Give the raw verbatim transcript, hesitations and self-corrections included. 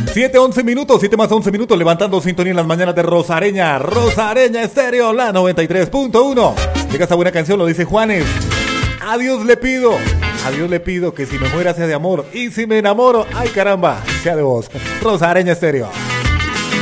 siete once minutos, siete más once minutos, levantando sintonía en las mañanas de Rosareña. Rosareña Estéreo, la noventa y tres punto uno. Llega esta buena canción, lo dice Juanes. A Dios le pido, a Dios le pido que si me muera sea de amor y si me enamoro, ay caramba, sea de vos. Rosareña Estéreo.